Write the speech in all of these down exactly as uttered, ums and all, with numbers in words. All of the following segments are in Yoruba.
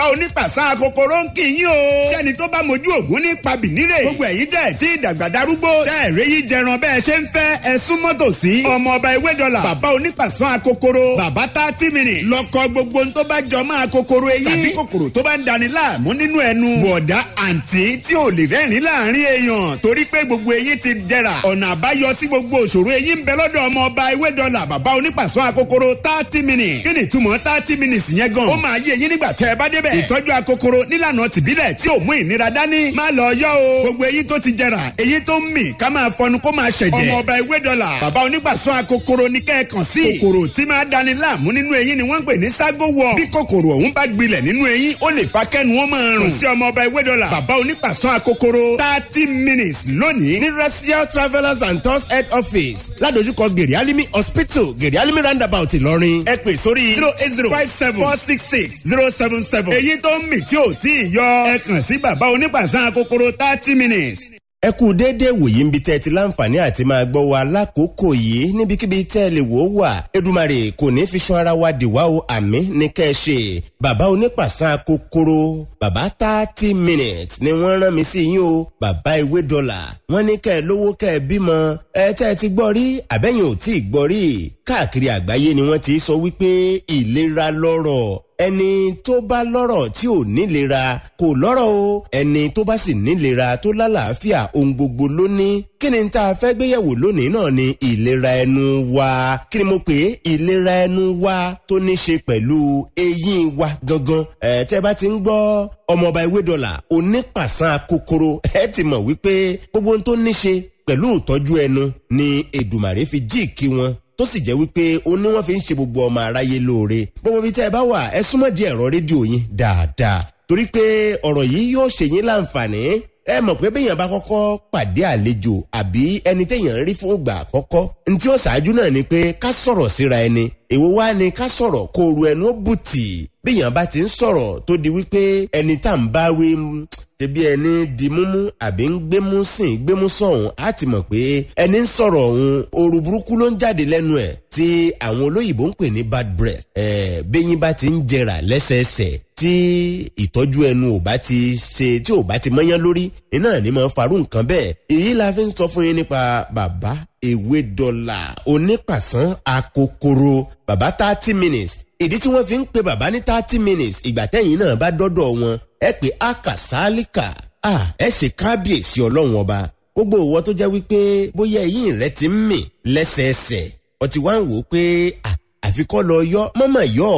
onípàṣán akokoro ń kì í yín o. sẹ́ni tó bá mojú ògún ní pabìnírè. gbogbo ẹ̀yin tẹ̀ tí ìdàgbà darúgbó. tẹ́ ẹ̀rẹ́ yìí jẹran bẹ́ẹ̀ ṣe ń fẹ́ ẹ súnmọ́ tòsí. ọmọ ọba ewé dọ́là. bàbá onípàṣán akokoro. bàbá thirty minutes. lọ́kọ gbogbo tó bá jọ máa kokoro eyín. tàbí kòkòrò tó bá ń dani láàmú nínú ẹnu. bọ̀dá àǹtí tí ò lè rẹ́rìn láàrin èèyàn. torí pé gbogbo eyín ti jẹrà. ọ̀nà àbáyọ sí gbogbo òṣòro eyín ń bẹ lọ́dọ̀ ọmọ ọba ewé dọ́là. bàbá onípàṣán akokoro thirty minutes. kí ni túmọ̀ thirty minutes yẹn gan? ó máa yé eyín nígbà tẹ́ ẹ bá débẹ̀. ìtọ́jú akokoro nílànà tìbílẹ̀ tí ò mú ìnira dání. má lọ yọ o. gbogbo eyín tó ti jẹrà, eyín tó ń mì ká máa fọnu kó máa ṣẹ̀jẹ̀. ọmọ ọba ewé dọ́là. bàbá onípàṣán akokoro ní kẹ́ẹ̀kan sí. kòkòrò tí máa dani láàmú nínú eyín ni wọ́n ń pè ní ságo wọ̀. bí kòkòrò ọ̀hún bá gbilẹ̀ nínú eyín ó lè fa kẹ́nu wọn máa rùn. kò sí ọmọ ọba ewé dọ́là. bàbá onípàṣán akokoro thirty minutes lónìí ní Racial Travellers and Tours head office ládojúkọ gèrè alimi hospital gèrè alimi roundabout Ìlọrin. ẹ pè sórí zero eight zero five seven four six six zero seven seven. èyí tó ń mì tí ò tí ì yọ. ẹ kàn sí bàbá onípàṣán akokoro thirty minutes. ẹ kú déédéé wòye ń bi tẹ́ ti láǹfààní àti máa gbọ́ wa lákòókò yìí níbikíbi tẹ́ ẹ lè wò ó wà. Èdùmàrè kò ní fi ṣan ara wa dìwà o, àmì ní kẹ́ ẹ ṣe. bàbá onípàṣán akokoro bàbá thirty minutes ni wọ́n rán mi sí yín o. bàbá ewé dọ́là wọ́n ní kẹ́ ẹ lówó kẹ́ ẹ bímọ. ẹ tẹ́ ẹ ti gbọ́ rí àbẹ́yìn ò tí ì gbọ́ rí. káàkiri àgbáyé ni wọ́n ti sọ wípé ìlera lọ́rọ̀. ẹni tó bá lọ́rọ̀ tí ò nílera kò lọ́rọ̀ o. ẹni tó bá sì nílera tó lálàáfíà ohun gbogbo ló ní. kí ni tá a fẹ́ gbéyẹ̀wò lónìí náà ni ìlera ẹnu wa. kí ni mo pè é? ìlera ẹnu wa tó ní ṣe pẹ̀lú eyín wa gangan. ẹ tẹ́ bá ti ń gbọ́ ọmọọba ewé dọ́là onípàṣán akokoro ẹ ti mọ̀ wípé gbogbo ohun tó ní ṣe pẹ̀lú ìtọ́jú ẹnu ni Èdùmàrè fi jíìkì wọn tó sì jẹ́ wípé ó ní wọ́n fi ń ṣe gbogbo ọmọ aráyé lóore. gbogbo bí tẹ́ ẹ bá wà ẹ súnmọ́ di ẹ̀rọ rédíò yín dáadáa torí pé ọ̀rọ̀ yìí yóò ṣe yín láǹfààní. ẹ mọ̀ pé béèyàn bá kọ́kọ́ pàdé àlejò àbí ẹni téèyàn ń rí fún ìgbà àkọ́kọ́ ní tí ó ṣáájú náà ni pé ká sọ̀rọ̀ síra ẹni. èwo wá ni ká sọ̀rọ̀ kó ru ẹnu ó bùtì. béèyàn bá ti ń sọ̀rọ̀ tó di wípé ẹni tá ń bá wí ṣebí ẹni di múmú àbí ń gbémú sìn gbémú sọ̀hún á ti mọ̀ pé ẹni ń sọ̀rọ̀ ọ̀hún ooru burúkú ló ń jáde lẹ́nu ẹ̀ tí àwọn olóyìnbó ń pè ní bad breath. ẹ̀ bẹ́yìn bá ti ń jẹrà lẹ́sẹẹsẹ tí ìtọ́jú ẹnu ò bá ti ṣe tí ò bá ti mọ́yán lórí iná ní máa farú nǹkan bẹ́ẹ̀. èyí la fi ń sọ fún yín nípa bàbá ewé dọ́là onípàṣán akokoro bàbá thirty minutes. ìdí tí wọ́n fi ń pe bàbá ní thirty minutes ìgbà tẹ́yìn náà bá dọ́dọ̀ wọn ẹ pé akàsálíkà ẹ ṣe kábíyèsí ọlọ́run ọba. gbogbo ìwọ tó jẹ́ wípé bóyá eyín rẹ ti ń mì lẹ́sẹẹsẹ ọ ti wá ń wò ó pé àfikọ́ lọ yọ mọ́mọ́ yọ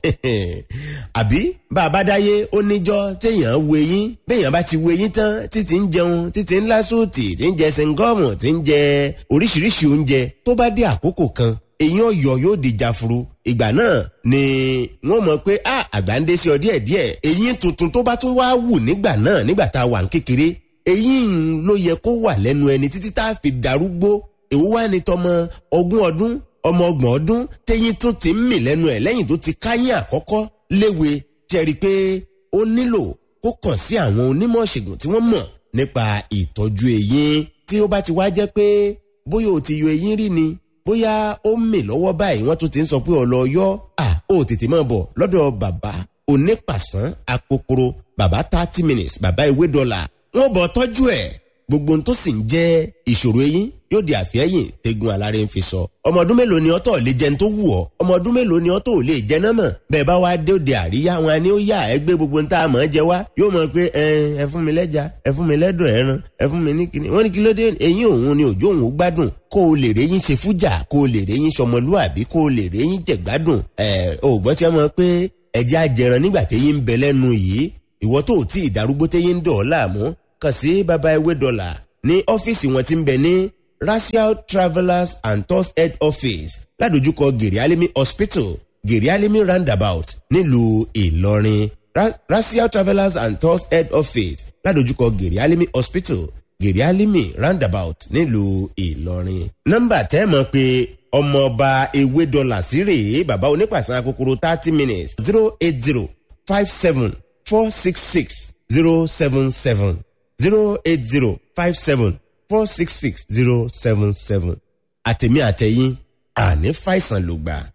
àbí bàbá dáyé ó níjọ́ téèyàn wo eyín béèyàn bá ti wo eyín tán títí ń jẹun títí ń lásòtì tí ń jẹ sẹńgọ́ọ̀mù tí ń jẹ oríṣiríṣi oúnjẹ tó bá dé àkókò kan eyín ọ̀yọ́ yóò di jafuru. ìgbà náà ni wọ́n mọ̀ pé àgbà ń dé sí ọ díẹ̀díẹ̀. eyín tuntun tó bá tún wá wù nígbà náà nígbà tá a wà ń kékeré eyín ló yẹ kó wà lẹ́nu ẹni títí tá a fi darúgbó. èwo wá ní tọmọ ogún ọdún ọmọ ọgbọ̀n ọdún téyín tún ti ń mì lẹ́nu ẹ̀ lẹ́yìn tó ti káyín àkọ́kọ́ léwe jẹ́rìí pé ó nílò kó kàn sí àwọn onímọ̀ ṣègùn tí wọ́n mọ̀ nípa ìtọ́jú eyín. tí ó bá ti wá jẹ́ pé bóyá o ti yọ eyín rí ni bóyá ó mì lọ́wọ́ báyìí wọ́n tún ti ń sọ pé ọ̀lọ́ yọ à ó tètè máa bọ̀ lọ́dọ̀ bàbá onípàṣán akokoro bàbá thirty minutes bàbá ewé dọ́là. wọ́n bọ̀ tọ́jú ẹ̀ gbogbo tó sì ń jẹ́ ìṣòro eyín yóò di àfẹ́yìn tegun aláré ń fi sọ. ọmọ ọdún mélòó ni ọtọ̀ lè jẹun tó wù ọ́ ọmọ ọdún mélòó ni ọtọ̀ lè jẹ náà mọ̀. bẹ́ẹ̀ bá wá dé òde àríyá wọn ni ó yà ẹgbẹ́ gbogbo ń tá a mọ̀ ẹ́ jẹ wá yóò mọ̀ pé ẹ fún mi lẹ́ja ẹ fún mi lẹ́dọ̀ ẹran ẹ fún mi ní kíní. wọ́n ní kí ló dé eyín òun ni òjò òun gbádùn kó o lè réyìn ṣe fújà kó o lè réyìn ṣọmọlúàbí kó o lè réyìn jẹ̀gbádùn. ẹ ò gbọ́ tí wọ́n mọ̀ pé ẹ̀jẹ̀ ajẹran nígbà téyín ń bẹ lẹ́nu yìí ìwọ tó ò tí ì darúgbó téyín ń dọ̀ ọ́ láàmú kàn sí bàbá ewé dọ́là ní ọ́fíìsì wọn tí ń bẹ ní Racial Travellers and Tours head office ládojúkọ gèrè alimi hospital gèrè alimi roundabout nílùú Ìlọrin. Ra- Racial Travellers and Tours head office ládojúkọ gèrè alimi hospital gèrè alimi roundabout nílùú Ìlọrin. nọ́mbà tẹ́ mọ̀ pé ọmọọba ewé dọ́là sí rèé bàbá onípàṣán akokoro thirty minutes zero eight zero five seven four six six zero seven seven zero eight zero five seven four six six zero seven seven. àtẹ̀mí àtẹ̀yìn àní fàìsàn ló gbà.